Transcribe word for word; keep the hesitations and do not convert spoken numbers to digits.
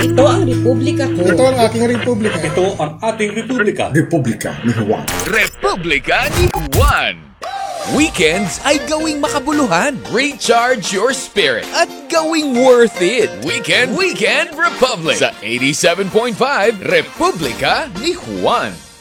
Ito ang republika ko. Ito ang aking republika. Ito ang ating republika. Republika ni Juan. Republika ni Juan. Weekends ay gawing makabuluhan. Recharge your spirit at gawing worth it. Weekend, Weekend Republic sa eighty-seven point five Republika ni Juan.